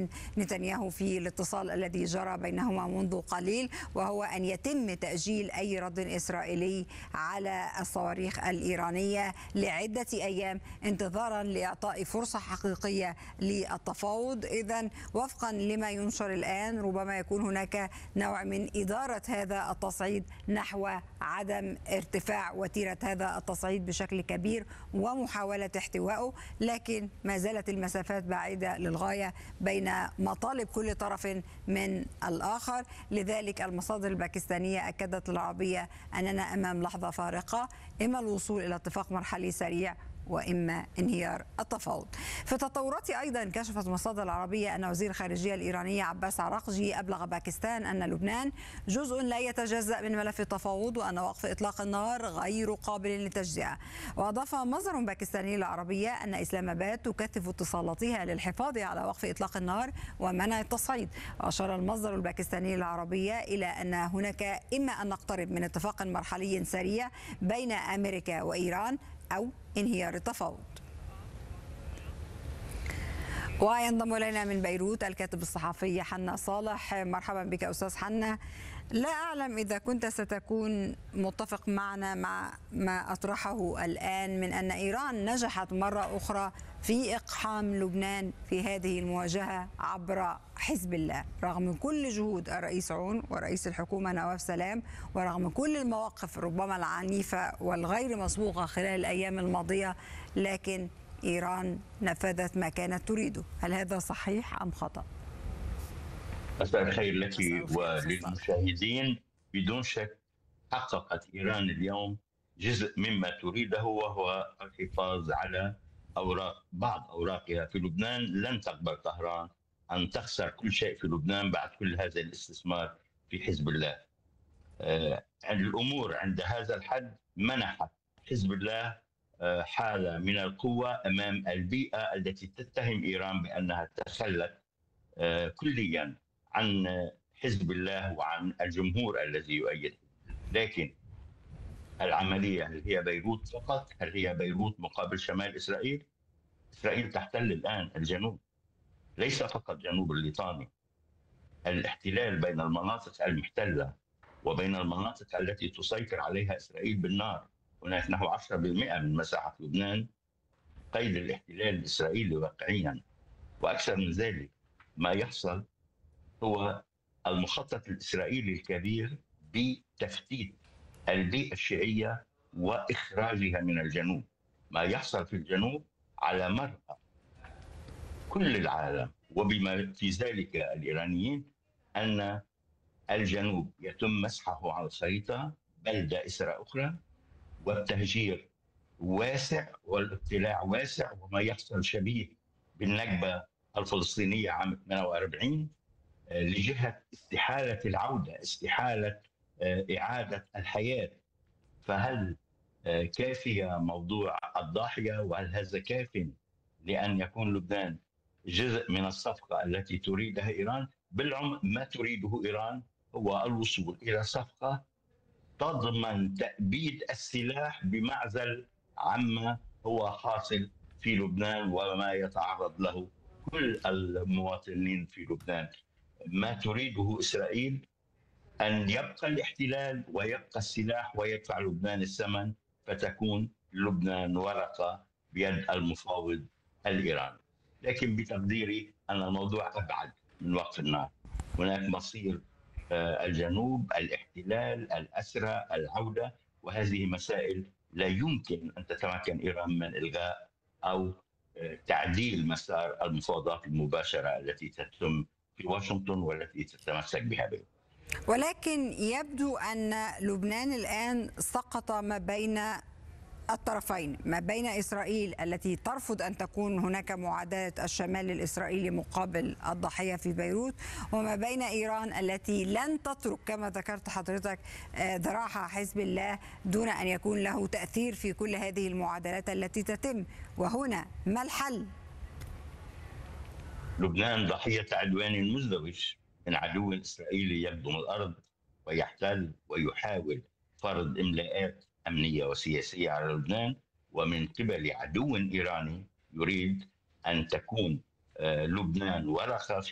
من نتنياهو في الاتصال الذي جرى بينهما منذ قليل، وهو أن يتم تأجيل أي رد إسرائيلي على الصواريخ الإيرانية لعدة أيام انتظارا لإعطاء فرصة حقيقية للتفاوض. إذن وفقا لما ينشر الآن ربما يكون هناك نوع من إدارة هذا التصعيد نحو عدم ارتفاع وتيرة هذا التصعيد بشكل كبير ومحاولة احتوائه، لكن ما زالت المسافات بعيدة للغاية بين مطالب كل طرف من الآخر. لذلك المصادر الباكستانية أكدت للعربية أننا أمام لحظة فارقة، إما الوصول إلى اتفاق مرحلي سريع وإما انهيار التفاوض. في التطورات أيضا كشفت المصادر العربية أن وزير الخارجية الإيراني عباس عراقجي أبلغ باكستان أن لبنان جزء لا يتجزأ من ملف التفاوض وأن وقف إطلاق النار غير قابل للتجزئة. وأضاف مصدر باكستاني للعربية أن إسلام آباد تكثف اتصالاتها للحفاظ على وقف إطلاق النار ومنع التصعيد. وأشار المصدر الباكستاني للعربية إلى أن هناك إما أن نقترب من اتفاق مرحلي سريع بين أمريكا وإيران أو انهيار التفاوض. وينضم إلينا من بيروت الكاتب الصحفي حنا صالح. مرحبا بك أستاذ حنا. لا أعلم إذا كنت ستكون متفق معنا مع ما أطرحه الآن من أن إيران نجحت مرة أخرى في إقحام لبنان في هذه المواجهة عبر حزب الله، رغم كل جهود الرئيس عون ورئيس الحكومة نواف سلام، ورغم كل المواقف ربما العنيفة والغير مسبوقة خلال الأيام الماضية، لكن إيران نفذت ما كانت تريده. هل هذا صحيح أم خطأ؟ مساء الخير لك وللمشاهدين. بدون شك حققت إيران اليوم جزء مما تريده، وهو الحفاظ على بعض أوراقها في لبنان. لن تقبل طهران أن تخسر كل شيء في لبنان بعد كل هذا الاستثمار في حزب الله. الأمور عند هذا الحد منحت حزب الله حالة من القوة أمام البيئة التي تتهم إيران بأنها تخلت كليا عن حزب الله وعن الجمهور الذي يؤيده. لكن العملية هل هي بيروت فقط؟ هل هي بيروت مقابل شمال إسرائيل؟ إسرائيل تحتل الآن الجنوب، ليس فقط جنوب الليطاني. الاحتلال بين المناطق المحتلة وبين المناطق التي تسيطر عليها إسرائيل بالنار، هناك نحو 10% من مساحة لبنان قيد الاحتلال الإسرائيلي واقعيا. وأكثر من ذلك، ما يحصل هو المخطط الإسرائيلي الكبير بتفتيت البيئة الشيعية وإخراجها من الجنوب. ما يحصل في الجنوب على مرأى كل العالم وبما في ذلك الإيرانيين، أن الجنوب يتم مسحه على الخريطة بلدة إسرى أخرى، والتهجير واسع والابتلاع واسع. وما يحصل شبيه بالنكبة الفلسطينية عام 48 لجهة استحالة العودة، استحالة إعادة الحياة. فهل كافية موضوع الضاحية؟ وهل هذا كاف لأن يكون لبنان جزء من الصفقة التي تريدها إيران؟ بالعمق ما تريده إيران هو الوصول إلى صفقة تضمن تأبيد السلاح بمعزل عما هو حاصل في لبنان وما يتعرض له كل المواطنين في لبنان. ما تريده إسرائيل أن يبقى الاحتلال ويبقى السلاح ويدفع لبنان الثمن، فتكون لبنان ورقة بيد المفاوض الإيراني. لكن بتقديري أن الموضوع أبعد من وقف النار. هناك مصير الجنوب، الاحتلال، الأسرى، العودة، وهذه مسائل لا يمكن أن تتمكن إيران من إلغاء أو تعديل مسار المفاوضات المباشرة التي تتم في واشنطن والتي تتمسك بها بيروت. ولكن يبدو أن لبنان الآن سقط ما بين الطرفين، ما بين إسرائيل التي ترفض أن تكون هناك معاداة الشمال الإسرائيلي مقابل الضحية في بيروت، وما بين إيران التي لن تترك كما ذكرت حضرتك ذراعها حزب الله دون أن يكون له تأثير في كل هذه المعادلات التي تتم. وهنا ما الحل؟ لبنان ضحية عدوان مزدوج من عدو إسرائيلي يقدم الأرض ويحتل ويحاول فرض إملاءات أمنية وسياسية على لبنان، ومن قبل عدو إيراني يريد أن تكون لبنان ورقة